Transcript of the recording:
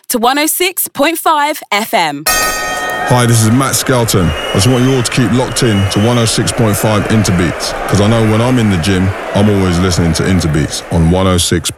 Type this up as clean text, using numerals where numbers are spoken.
to 106.5 FM. Hi, this is Matt Skelton. I just want you all to keep locked in to 106.5 Interbeats, because I know when I'm in the gym, I'm always listening to Interbeats on 106.5.